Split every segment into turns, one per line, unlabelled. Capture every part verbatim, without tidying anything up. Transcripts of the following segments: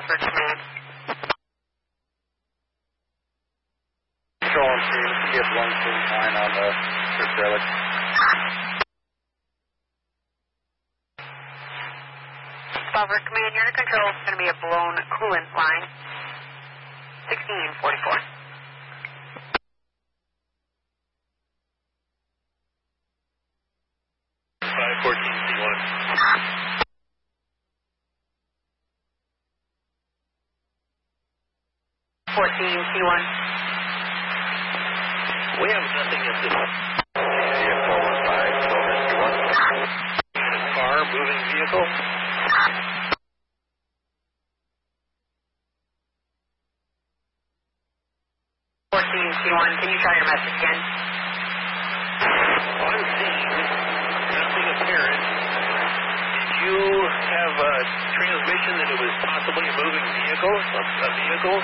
Crawford Command.
Control and team, get one team line on the trailer.
Crawford Command, you're in control. It's going to be a blown coolant line. sixteen forty-four.
five fourteen C one.
fourteen C one.
We have nothing at this
four one five, C one.
car, moving vehicle.
fourteen C one, can you try your message again?
On scene, nothing apparent. Did you have a transmission that it was possibly a moving vehicle, a, a vehicle?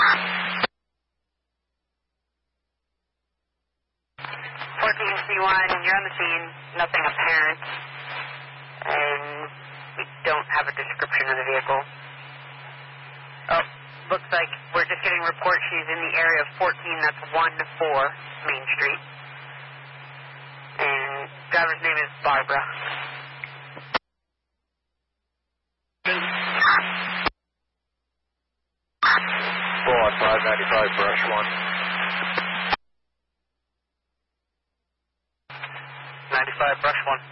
fourteen C one, you're on the scene, nothing apparent, and we don't have a description of the vehicle. Oh, looks like we're just getting report she's in the area of fourteen, that's one four Main Street. And driver's name is Barbara.
four one five, ninety-five, brush one.
ninety-five, brush one.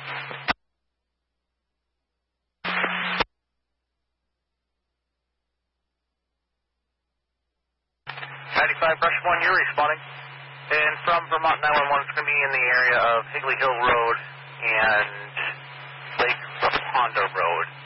ninety-five, brush one, you're responding. And from Vermont nine one one, it's going to be in the area of Higley Hill Road and Lake Hondo Road.